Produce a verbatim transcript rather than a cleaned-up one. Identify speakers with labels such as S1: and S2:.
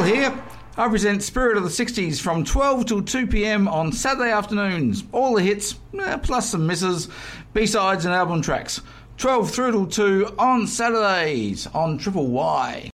S1: Phil here. I present Spirit of the sixties from twelve till two p.m. on Saturday afternoons. All the hits, eh, plus some misses, B-sides and album tracks. twelve through till two on Saturdays on Triple Y.